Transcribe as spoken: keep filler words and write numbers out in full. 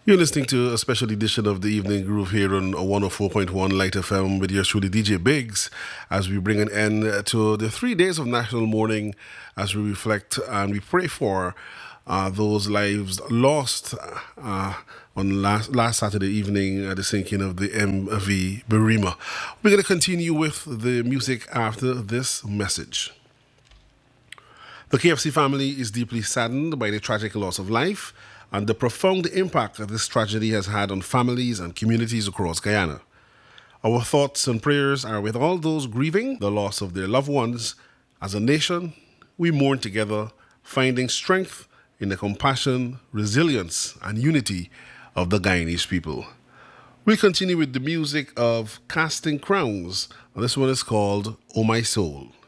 You're listening to a special edition of the Evening Groove here on one oh four point one Light F M with yours truly, D J Biggs, as we bring an end to the three days of National Mourning as we reflect and we pray for uh, those lives lost uh, on last, last Saturday evening at the sinking of the M V Berima. We're going to continue with the music after this message. The K F C family is deeply saddened by the tragic loss of life and the profound impact that this tragedy has had on families and communities across Guyana. Our thoughts and prayers are with all those grieving the loss of their loved ones. As a nation, we mourn together, finding strength in the compassion, resilience, and unity of the Guyanese people. We'll continue with the music of Casting Crowns, and this one is called Oh My Soul.